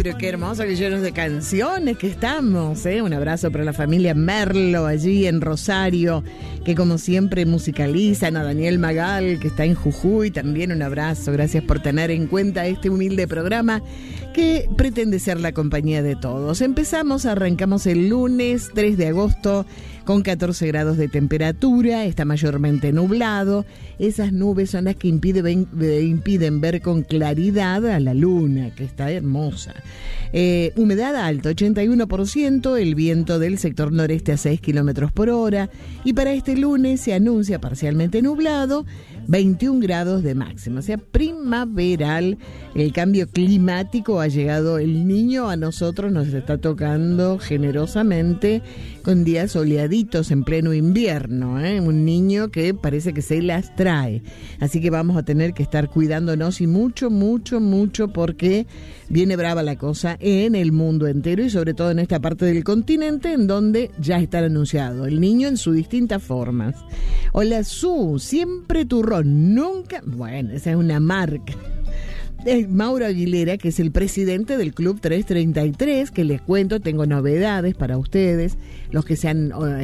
pero qué hermoso, que llenos de canciones que estamos, ¿eh? Un abrazo para la familia Merlo allí en Rosario, que como siempre musicalizan, a Daniel Magal, que está en Jujuy, también un abrazo. Gracias por tener en cuenta este humilde programa que pretende ser la compañía de todos. Arrancamos el lunes 3 de agosto con 14 grados de temperatura, está mayormente nublado. Esas nubes son las que impiden ver con claridad a la luna, que está hermosa. Humedad alta, 81%, el viento del sector noreste a 6 kilómetros por hora. Y para este lunes se anuncia parcialmente nublado, 21 grados de máxima, o sea, primaveral. El cambio climático ha llegado, el niño a nosotros nos está tocando generosamente con días soleaditos en pleno invierno, ¿eh? Un niño que parece que se las trae. Así que vamos a tener que estar cuidándonos y mucho, mucho, mucho, porque viene brava la cosa en el mundo entero y sobre todo en esta parte del continente en donde ya está anunciado el niño en sus distintas formas. Hola Su, siempre turrón, nunca... Bueno, esa es una marca. Es Mauro Aguilera, que es el presidente del Club 333, que les cuento, tengo novedades para ustedes, los que se han